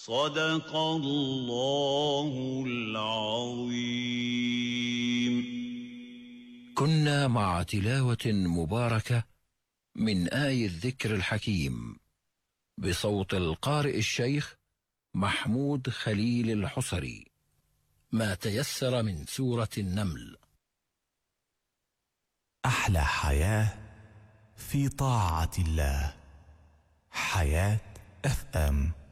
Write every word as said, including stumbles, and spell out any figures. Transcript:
صدق الله العظيم. كنا مع تلاوة مباركة من آي الذكر الحكيم بصوت القارئ الشيخ محمود خليل الحصري، ما تيسر من سورة النمل. أحلى حياة في طاعة الله. حياة اف ام.